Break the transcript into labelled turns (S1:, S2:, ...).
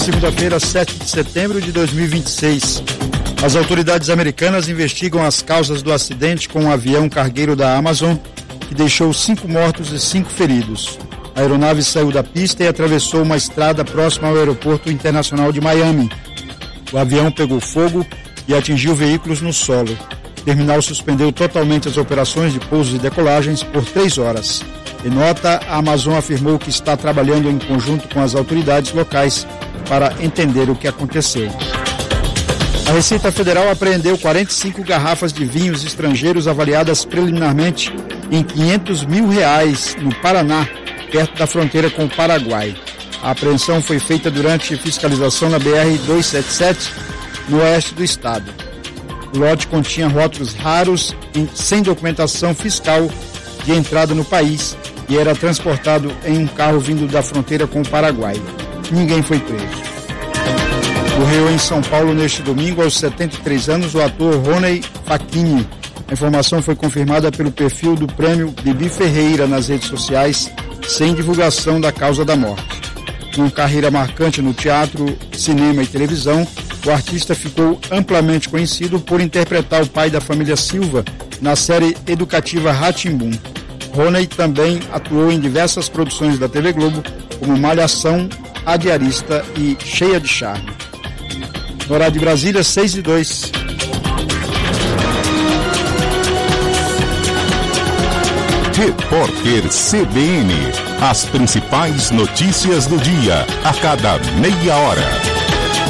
S1: segunda-feira, 7 de setembro de 2026. As autoridades americanas investigam as causas do acidente com um avião cargueiro da Amazon, que deixou 5 mortos e 5 feridos. A aeronave saiu da pista e atravessou uma estrada próxima ao aeroporto internacional de Miami. O avião pegou fogo e atingiu veículos no solo. O terminal suspendeu totalmente as operações de pousos e decolagens por 3 horas. Em nota, a Amazon afirmou que está trabalhando em conjunto com as autoridades locais para entender o que aconteceu. A Receita Federal apreendeu 45 garrafas de vinhos estrangeiros avaliadas preliminarmente em R$500 mil no Paraná, perto da fronteira com o Paraguai. A apreensão foi feita durante fiscalização na BR-277, no oeste do estado. O lote continha rótulos raros sem documentação fiscal de entrada no país e era transportado em um carro vindo da fronteira com o Paraguai. Ninguém foi preso. Morreu em São Paulo neste domingo, aos 73 anos, o ator Rony Facchini. A informação foi confirmada pelo perfil do Prêmio Bibi Ferreira nas redes sociais, sem divulgação da causa da morte. Com carreira marcante no teatro, cinema e televisão, o artista ficou amplamente conhecido por interpretar o pai da família Silva na série educativa Rá-Tim-Bum. Rony também atuou em diversas produções da TV Globo, como Malhação, A Diarista e Cheia de Charme. No horário de Brasília, 6:02.
S2: Repórter CBN. As principais notícias do dia, a cada meia hora.